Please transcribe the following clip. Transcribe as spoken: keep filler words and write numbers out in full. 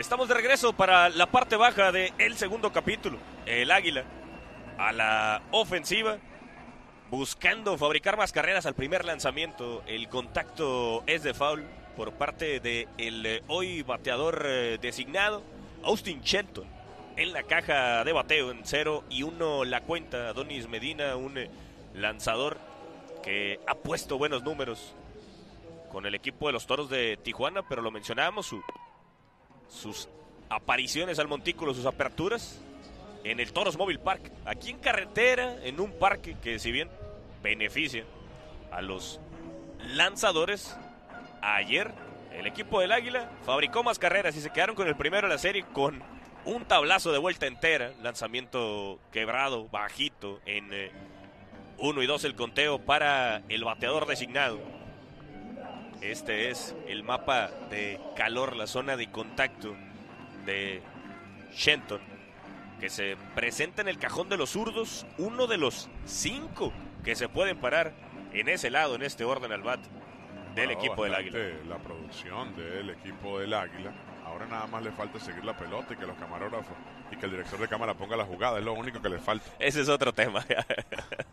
Estamos de regreso para la parte baja del segundo capítulo. El Águila a la ofensiva, buscando fabricar más carreras al primer lanzamiento. El contacto es de foul por parte del eh, hoy bateador eh, designado, Austin Shenton. En la caja de bateo en cero y uno la cuenta. Adonis Medina, un eh, lanzador que ha puesto buenos números con el equipo de los Toros de Tijuana, pero lo mencionábamos, su, sus apariciones al montículo, sus aperturas en el Toros Mobile Park, aquí en carretera, en un parque que si bien beneficia a los lanzadores, ayer el equipo del Águila fabricó más carreras y se quedaron con el primero de la serie con un tablazo de vuelta entera, lanzamiento quebrado, bajito, en eh, uno y dos el conteo para el bateador designado. Este es el mapa de calor, la zona de contacto de Shenton, que se presenta en el cajón de los zurdos, uno de los cinco que se pueden parar en ese lado, en este orden al bat del Bueno, equipo del Águila. La producción del equipo del Águila. Ahora nada más le falta seguir la pelota y que los camarógrafos y que el director de cámara ponga la jugada. Es lo único que le falta. Ese es otro tema.